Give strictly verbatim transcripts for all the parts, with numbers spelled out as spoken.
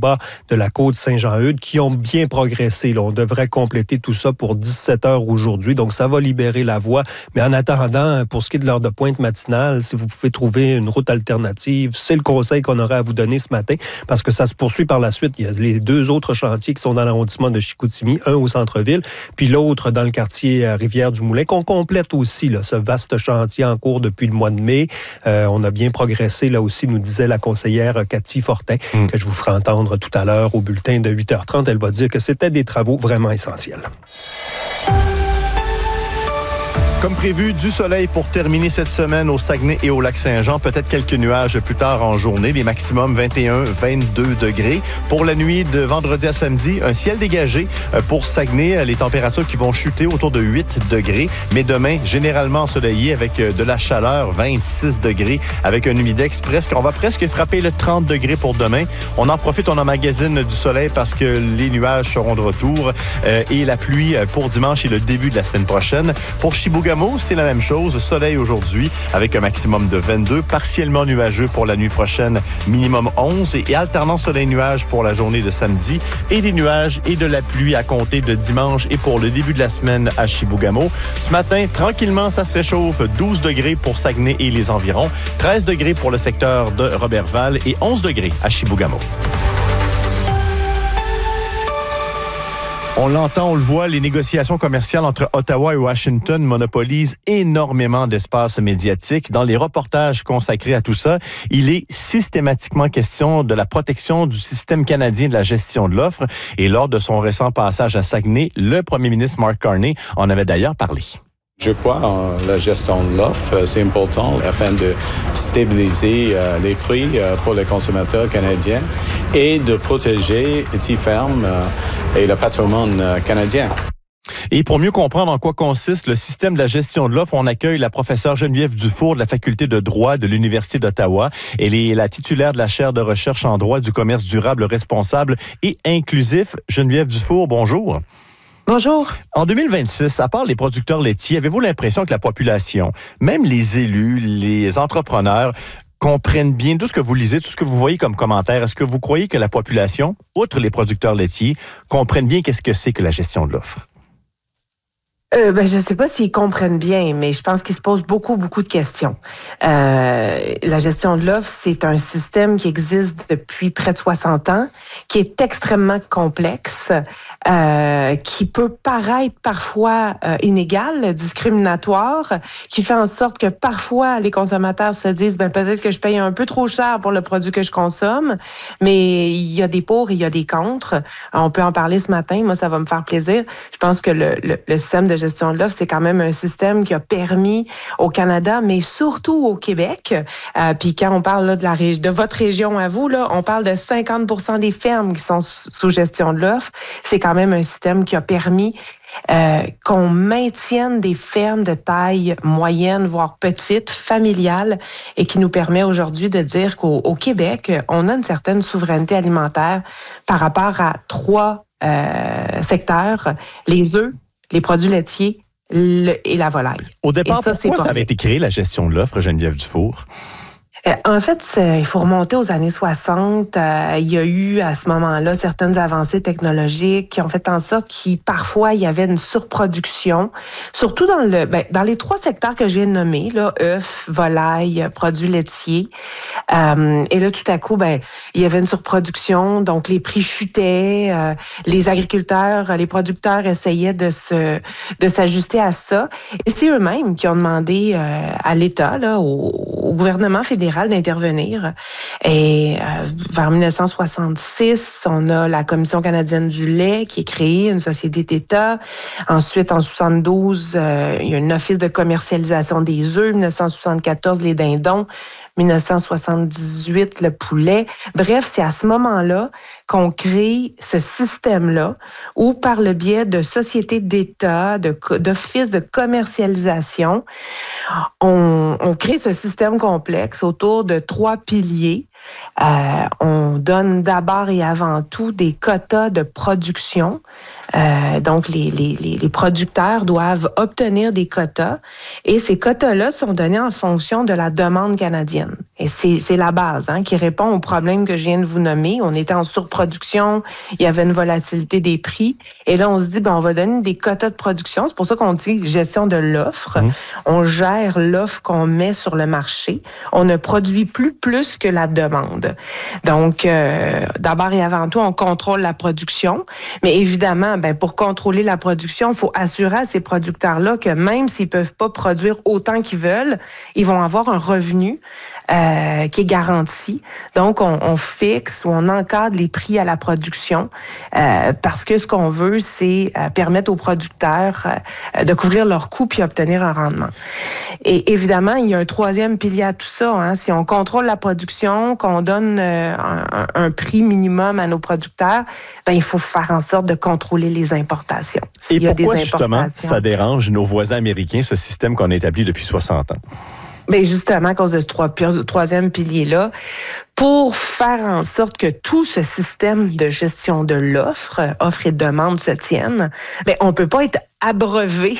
bas de la côte Saint-Jean-Eudes qui ont bien progressé. Là. On devrait compléter tout ça pour dix-sept heures aujourd'hui. Donc, ça va libérer la voie. Mais en attendant, pour ce qui est de l'heure de pointe matinale, si vous pouvez trouver une route alternative, c'est le conseil qu'on aurait à vous donner ce matin parce que ça se poursuit par la suite. Il y a les deux autres chantiers qui sont dans l'arrondissement de Chicoutimi, un au centre-ville, puis l'autre dans le quartier Rivière-du-Moulin, qu'on complète aussi, là, ce vaste chantier en cours depuis le mois de mai. Euh, on a bien progressé, là aussi, nous disait la conseillère Cathy Fortin, mm. que je vous ferai entendre tout à l'heure au bulletin de huit heures trente. Elle va dire que c'était des travaux vraiment essentiels. Comme prévu, du soleil pour terminer cette semaine au Saguenay et au Lac-Saint-Jean. Peut-être quelques nuages plus tard en journée. Les maximums vingt et un à vingt-deux degrés. Pour la nuit de vendredi à samedi, un ciel dégagé pour Saguenay. Les températures qui vont chuter autour de huit degrés. Mais demain, généralement ensoleillé avec de la chaleur, vingt-six degrés, avec un humidex presque. On va presque frapper le trente degrés pour demain. On en profite, on emmagasine du soleil parce que les nuages seront de retour. Euh, et la pluie pour dimanche et le début de la semaine prochaine. Pour Chibougamau, c'est la même chose. Soleil aujourd'hui avec un maximum de vingt-deux. Partiellement nuageux pour la nuit prochaine, minimum onze. Et alternant soleil-nuage pour la journée de samedi. Et des nuages et de la pluie à compter de dimanche et pour le début de la semaine à Chibougamau. Ce matin, tranquillement, ça se réchauffe. douze degrés pour Saguenay et les environs. treize degrés pour le secteur de Roberval et onze degrés à Chibougamau. On l'entend, on le voit, les négociations commerciales entre Ottawa et Washington monopolisent énormément d'espace médiatique. Dans les reportages consacrés à tout ça, il est systématiquement question de la protection du système canadien de la gestion de l'offre. Et lors de son récent passage à Saguenay, le premier ministre Mark Carney en avait d'ailleurs parlé. Je crois en la gestion de l'offre, c'est important afin de stabiliser euh, les prix euh, pour les consommateurs canadiens et de protéger les petites fermes euh, et le patrimoine euh, canadien. Et pour mieux comprendre en quoi consiste le système de la gestion de l'offre, on accueille la professeure Geneviève Dufour de la Faculté de droit de l'Université d'Ottawa. Elle est la titulaire de la chaire de recherche en droit du commerce durable, responsable et inclusif. Geneviève Dufour, bonjour. Bonjour. En deux mille vingt-six, à part les producteurs laitiers, avez-vous l'impression que la population, même les élus, les entrepreneurs, comprennent bien tout ce que vous lisez, tout ce que vous voyez comme commentaire? Est-ce que vous croyez que la population, outre les producteurs laitiers, comprennent bien qu'est-ce que c'est que la gestion de l'offre? Euh, ben, je ne sais pas s'ils comprennent bien, mais je pense qu'ils se posent beaucoup, beaucoup de questions. Euh, la gestion de l'offre, c'est un système qui existe depuis près de soixante ans, qui est extrêmement complexe, euh, qui peut paraître parfois euh, inégal, discriminatoire, qui fait en sorte que parfois les consommateurs se disent ben peut-être que je paye un peu trop cher pour le produit que je consomme, mais il y a des pour et il y a des contre. On peut en parler ce matin, moi ça va me faire plaisir. Je pense que le, le, le système de gestion de l'offre, c'est quand même un système qui a permis au Canada, mais surtout au Québec. Euh, puis quand on parle là, de, la ré- de votre région à vous, là, on parle de cinquante pour cent des fermes qui sont sous, sous gestion de l'offre. C'est quand même un système qui a permis euh, qu'on maintienne des fermes de taille moyenne, voire petite, familiale, et qui nous permet aujourd'hui de dire qu'au au Québec, on a une certaine souveraineté alimentaire par rapport à trois euh, secteurs, les œufs, les produits laitiers le, et la volaille. Au départ, ça, pourquoi ça avait été créé, la gestion de l'offre, Geneviève Dufour? Euh, en fait, il faut remonter aux années soixante. Euh, il y a eu à ce moment-là certaines avancées technologiques qui ont fait en sorte qu'il parfois il y avait une surproduction, surtout dans le ben, dans les trois secteurs que je viens de nommer, là, œufs, volailles, produits laitiers. Euh, et là, tout à coup, ben il y avait une surproduction, donc les prix chutaient, euh, les agriculteurs, les producteurs essayaient de se de s'ajuster à ça. Et c'est eux-mêmes qui ont demandé euh, à l'État, là, au, au gouvernement fédéral d'intervenir. Et euh, vers dix-neuf cent soixante-six, on a la Commission canadienne du lait qui est créée, une société d'État. Ensuite, en soixante-douze, euh, il y a un office de commercialisation des œufs. dix-neuf cent soixante-quatorze, les dindons. dix-neuf cent soixante-dix-huit, le poulet. Bref, c'est à ce moment-là qu'on crée ce système-là où, par le biais de sociétés d'État, de, d'offices de commercialisation, on, on crée ce système complexe autour de trois piliers. euh, on donne d'abord et avant tout des quotas de production. Euh, donc, les, les, les producteurs doivent obtenir des quotas et ces quotas-là sont donnés en fonction de la demande canadienne. Et c'est, c'est la base hein, qui répond au problème que je viens de vous nommer. On était en surproduction, il y avait une volatilité des prix et là, on se dit, ben, on va donner des quotas de production. C'est pour ça qu'on dit gestion de l'offre. Mmh. On gère l'offre qu'on met sur le marché. On ne produit plus plus que la demande. Donc, euh, d'abord et avant tout, on contrôle la production, mais évidemment, ben, pour contrôler la production, il faut assurer à ces producteurs-là que même s'ils peuvent pas produire autant qu'ils veulent, ils vont avoir un revenu euh, qui est garanti. Donc, on, on fixe ou on encadre les prix à la production euh, parce que ce qu'on veut, c'est euh, permettre aux producteurs euh, de couvrir leurs coûts puis obtenir un rendement. Et évidemment, il y a un troisième pilier à tout ça. Hein. Si on contrôle la production, qu'on donne euh, un, un prix minimum à nos producteurs, ben, il faut faire en sorte de contrôler les importations. S'il Et pourquoi, justement, ça dérange nos voisins américains, ce système qu'on a établi depuis soixante ans? Bien, justement, à cause de ce trois, troisième pilier-là, pour faire en sorte que tout ce système de gestion de l'offre, offre et demande se tienne, bien, on peut pas être abreuvé,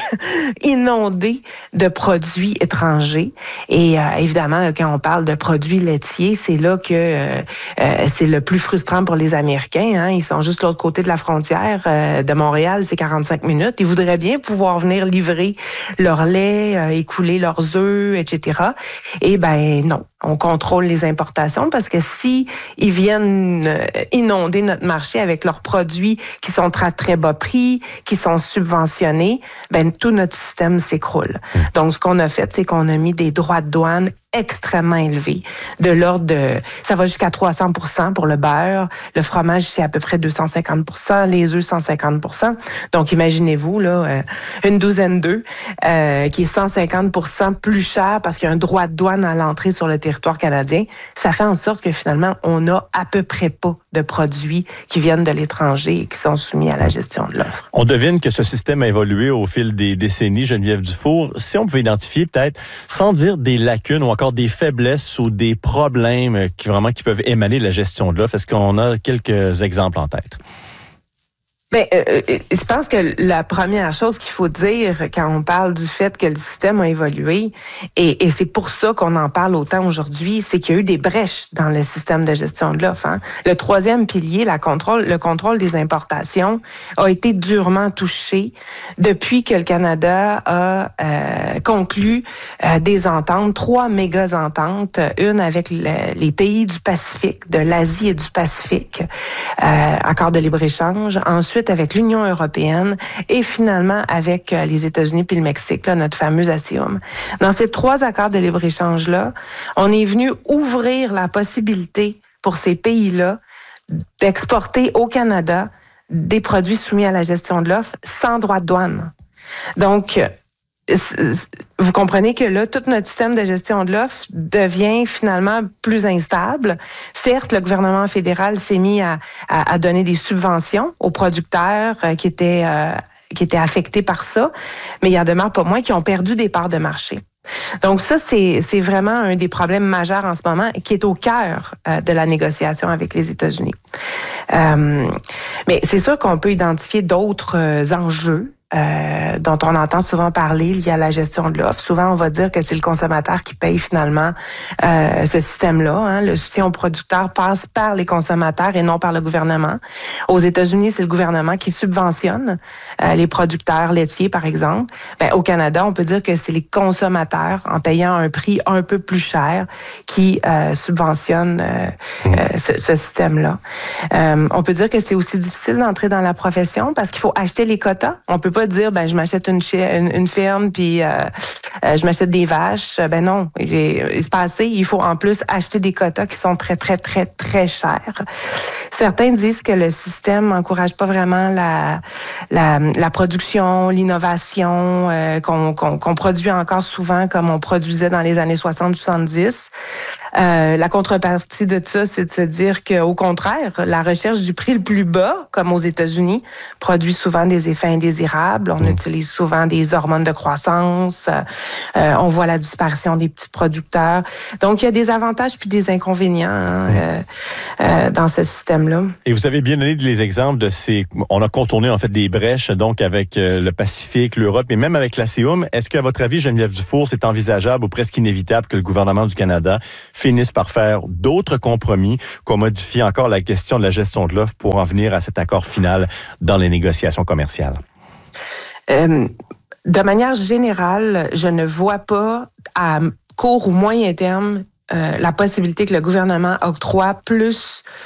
inondé de produits étrangers. Et euh, évidemment, quand on parle de produits laitiers, c'est là que euh, euh, c'est le plus frustrant pour les Américains. Hein. Ils sont juste de l'autre côté de la frontière. Euh, de Montréal, c'est quarante-cinq minutes. Ils voudraient bien pouvoir venir livrer leur lait, euh, écouler leurs œufs, et cetera. Et ben non, on contrôle les importations parce que si ils viennent inonder notre marché avec leurs produits qui sont à très bas prix, qui sont subventionnés, ben tout notre système s'écroule. Donc, ce qu'on a fait, c'est qu'on a mis des droits de douane extrêmement élevés, de l'ordre de... Ça va jusqu'à trois cents pour cent pour le beurre. Le fromage, c'est à peu près deux cent cinquante pour cent. Les œufs, cent cinquante pour cent. Donc, imaginez-vous, là, euh, une douzaine d'œufs euh, qui est cent cinquante pour cent plus cher parce qu'il y a un droit de douane à l'entrée sur le territoire canadien. Ça fait en sorte que, finalement, on n'a à peu près pas de produits qui viennent de l'étranger et qui sont soumis à la gestion de l'offre. On devine que ce système a évolué au fil des décennies, Geneviève Dufour. Si on pouvait identifier peut-être, sans dire des lacunes ou encore des faiblesses ou des problèmes qui vraiment qui peuvent émaner de la gestion de l'offre, est-ce qu'on a quelques exemples en tête? Bien, euh, je pense que la première chose qu'il faut dire quand on parle du fait que le système a évolué, et, et c'est pour ça qu'on en parle autant aujourd'hui, c'est qu'il y a eu des brèches dans le système de gestion de l'offre. Hein. Le troisième pilier, la contrôle, le contrôle des importations, a été durement touché depuis que le Canada a euh, conclu euh, des ententes, trois méga-ententes, une avec le, les pays du Pacifique, de l'Asie et du Pacifique, euh, accord de libre-échange, ensuite avec l'Union européenne et finalement avec les États-Unis puis le Mexique, là, notre fameux ASEAN. Dans ces trois accords de libre-échange-là, on est venu ouvrir la possibilité pour ces pays-là d'exporter au Canada des produits soumis à la gestion de l'offre sans droit de douane. Donc, vous comprenez que là, tout notre système de gestion de l'offre devient finalement plus instable. Certes, le gouvernement fédéral s'est mis à, à, à donner des subventions aux producteurs euh, qui étaient euh, qui étaient affectés par ça, mais il y en demeure pas moins qui ont perdu des parts de marché. Donc ça, c'est, c'est vraiment un des problèmes majeurs en ce moment qui est au cœur euh, de la négociation avec les États-Unis. Euh, mais c'est sûr qu'on peut identifier d'autres euh, enjeux Euh, dont on entend souvent parler lié à la gestion de l'offre. Souvent, on va dire que c'est le consommateur qui paye finalement euh, ce système-là. Hein. Le soutien aux producteurs passe par les consommateurs et non par le gouvernement. Aux États-Unis, c'est le gouvernement qui subventionne euh, les producteurs laitiers, par exemple. Ben, au Canada, on peut dire que c'est les consommateurs, en payant un prix un peu plus cher, qui euh, subventionnent euh, mmh. euh, ce, ce système-là. Euh, on peut dire que c'est aussi difficile d'entrer dans la profession parce qu'il faut acheter les quotas. On peut pas dire ben je m'achète une, une, une ferme puis euh, euh, je m'achète des vaches. Ben non, il, il se passe assez. Il faut en plus acheter des quotas qui sont très très très très chers. Certains disent que le système n'encourage pas vraiment la la, la production, l'innovation euh, qu'on, qu'on qu'on produit encore souvent comme on produisait dans les années soixante soixante-dix. Euh, la contrepartie de ça, c'est de se dire qu'au contraire, la recherche du prix le plus bas, comme aux États-Unis, produit souvent des effets indésirables. On mmh. utilise souvent des hormones de croissance. Euh, on voit la disparition des petits producteurs. Donc, il y a des avantages puis des inconvénients hein, mmh. euh, euh, dans ce système-là. Et vous avez bien donné les exemples de ces... On a contourné en fait des brèches, donc avec euh, le Pacifique, l'Europe, et même avec la C E U M. Est-ce qu'à votre avis, Geneviève Dufour, c'est envisageable ou presque inévitable que le gouvernement du Canada finisse par faire d'autres compromis, qu'on modifie encore la question de la gestion de l'offre pour en venir à cet accord final dans les négociations commerciales? Euh, de manière générale, je ne vois pas à court ou moyen terme Euh, la possibilité que le gouvernement octroie plus